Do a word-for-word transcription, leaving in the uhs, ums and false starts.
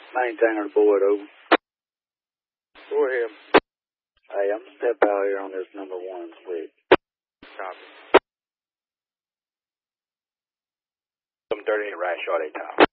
Maintainer to Boyd, over. Go ahead. Hey, I'm going to step out here on this number one switch. Copy. seven thirty-eight, right, short eight time.